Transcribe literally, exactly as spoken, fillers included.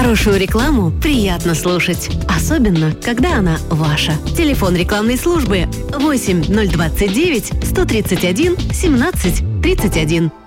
Хорошую рекламу приятно слушать, особенно, когда она ваша. Телефон рекламной службы восемь ноль двадцать девять сто тридцать один семнадцать тридцать один.